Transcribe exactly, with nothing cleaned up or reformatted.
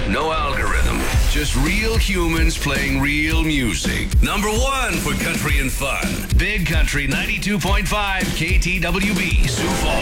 No algorithm. Just real humans playing real music. Number one for country and fun. Big Country ninety-two point five K T W B, Sioux Falls.